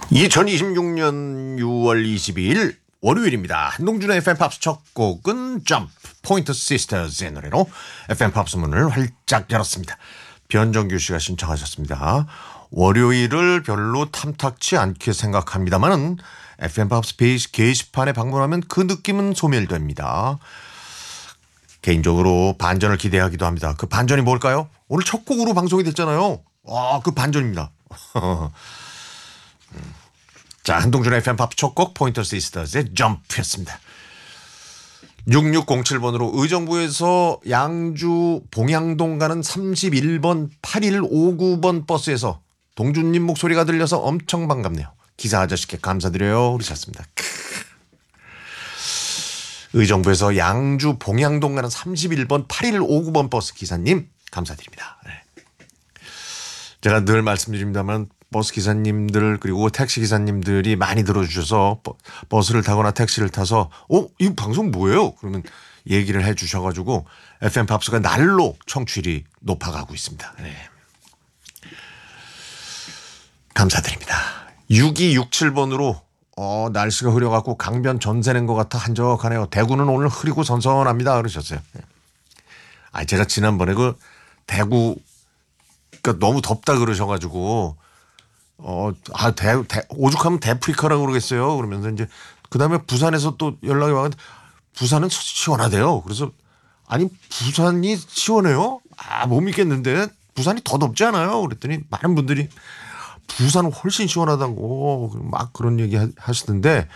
2026년 6월 22일 월요일입니다. 한동준의 FM팝스 첫 곡은 점프 포인트 시스터즈의 노래로 FM팝스 문을 활짝 열었습니다. 변정규 씨가 신청하셨습니다. 월요일을 별로 탐탁치 않게 생각합니다만은 FM팝스 페이지 게시판에 방문하면 그 느낌은 소멸됩니다. 개인적으로 반전을 기대하기도 합니다. 그 반전이 뭘까요? 오늘 첫 곡으로 방송이 됐잖아요. 와, 그 반전입니다. 자, 한동준의 FM팝 첫 곡 포인터 시스터즈의 점프였습니다. 6607번으로 의정부에서 양주 봉양동 가는 31번 8159번 버스에서 동준님 목소리가 들려서 엄청 반갑네요. 기사 아저씨께 감사드려요. 그러셨습니다. 의정부에서 양주 봉양동 가는 31번 8159번 버스 기사님 감사드립니다. 네. 제가 늘 말씀드립니다만 버스 기사님들 그리고 택시 기사님들이 많이 들어주셔서 버스를 타거나 택시를 타서 이 방송 뭐예요? 그러면 얘기를 해 주셔가지고 FM팝스가 날로 청취율이 높아가고 있습니다. 네. 감사드립니다. 6267번으로 날씨가 흐려갖고 강변 전세 낸 것 같아 한적하네요. 대구는 오늘 흐리고 선선합니다. 그러셨어요. 네. 제가 지난번에 그 대구 그러니까 너무 덥다 그러셔가지고 오죽하면 대프리카라고 그러겠어요. 그러면서 이제 그 다음에 부산에서 또 연락이 와서 부산은 시원하대요. 그래서 아니 부산이 시원해요? 못 믿겠는데 부산이 더 덥지 않아요? 그랬더니 많은 분들이 부산은 훨씬 시원하다고 막 그런 얘기 하시던데